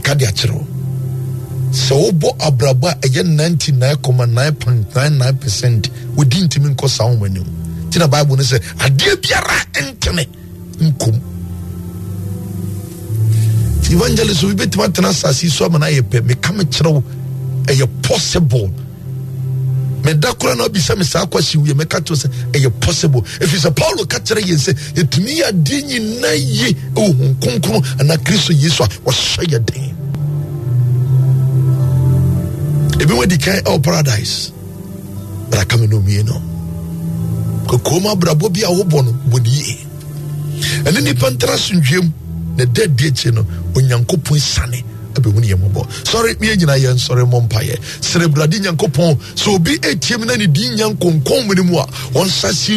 meka de akyerɛw sɛ wobo abraba ɛyɛ 99.99% wodi ntimi nkɔ saa homanim tina Bible ne sɛ adeɛ biara entene nkom evangelist we bet matena sasi so amana yepe me ka me kyerɛw ɛyɛ possible me dakora na bi sɛ me saa kwasi we me ka to sɛ ɛyɛ possible if is a Paulo ka kyerɛ yɛn sɛ yɛtumi ade nyina yi ohun konkro ana Kristo Yesu a wɔhyɛ yɛ den ebi wadi kan el paradise but aka me no mi no kokoma brabo bi a wo bɔ no bodi ɛne nipa ntara sunhwem na dead deche no onyankopon sane abehunu yembo sorry me nyina ye sorry mompaye cerebradi nyankopon so obi etiem na ne di nyankonkon mu a on sasi